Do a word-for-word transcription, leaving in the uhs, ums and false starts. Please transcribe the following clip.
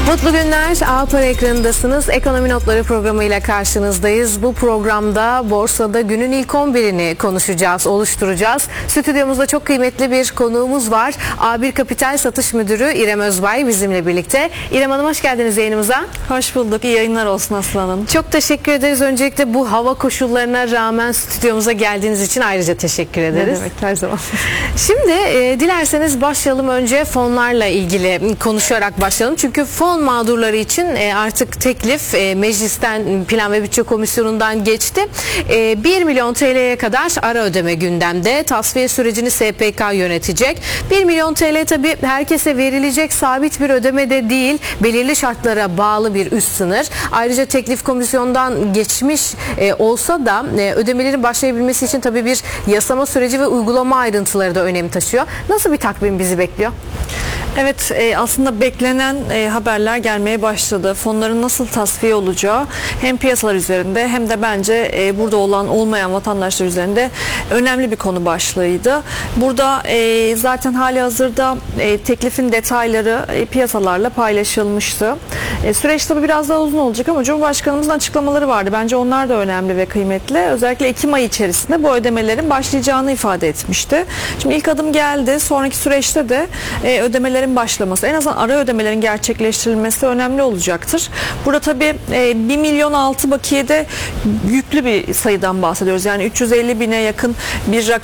Mutlu günler. A Para ekranındasınız. Ekonomi Notları programıyla karşınızdayız. Bu programda borsada günün ilk on birini konuşacağız, oluşturacağız. Stüdyomuzda çok kıymetli bir konuğumuz var. A bir Kapital Satış Müdürü İrem Özbay bizimle birlikte. İrem Hanım, hoş geldiniz yayınımıza. Hoş bulduk. İyi yayınlar olsun Aslı Hanım. Çok teşekkür ederiz. Öncelikle bu hava koşullarına rağmen stüdyomuza geldiğiniz için ayrıca teşekkür ederiz. Ne demek, her zaman. Şimdi e, dilerseniz başlayalım, önce fonlarla ilgili konuşarak başlayalım. Çünkü fon mağdurları için e, artık teklif e, meclisten, Plan ve Bütçe Komisyonu'ndan geçti. E, bir milyon T L'ye kadar ara ödeme gündemde. Tasfiye sürecini S P K yönetecek. bir milyon T L tabii herkese verilecek sabit bir ödeme de değil. Belirli şartlara bağlı bir üst sınır. Ayrıca teklif komisyondan geçmiş e, olsa da e, ödemelerin başlayabilmesi için tabii bir yasama süreci ve uygulama ayrıntıları da önem taşıyor. Nasıl bir takvim bizi bekliyor? Evet, e, aslında beklenen e, haberler gelmeye başladı. Fonların nasıl tasfiye olacağı hem piyasalar üzerinde hem de bence e, burada olan olmayan vatandaşlar üzerinde önemli bir konu başlığıydı. Burada e, zaten hali hazırda e, teklifin detayları e, piyasalarla paylaşılmıştı. E, süreç tabii biraz daha uzun olacak ama Cumhurbaşkanımızın açıklamaları vardı. Bence onlar da önemli ve kıymetli. Özellikle Ekim ayı içerisinde bu ödemelerin başlayacağını ifade etmişti. Şimdi ilk adım geldi. Sonraki süreçte de e, ödemeler başlaması, en azından ara ödemelerin gerçekleştirilmesi önemli olacaktır. Burada tabii e, bir milyon altı bakiyede yüklü bir sayıdan bahsediyoruz. Yani üç yüz elli bine yakın bir rakam